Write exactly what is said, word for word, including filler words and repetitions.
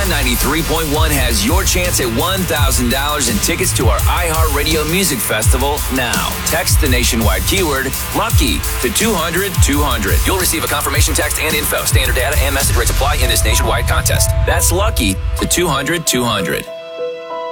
Shine ninety-three point one has your chance at one thousand dollars in tickets to our iHeartRadio Music Festival now. Text the nationwide keyword LUCKY to two hundred two hundred. You'll receive a confirmation text and info. Standard data and message rates apply in this nationwide contest. That's LUCKY to two hundred two hundred.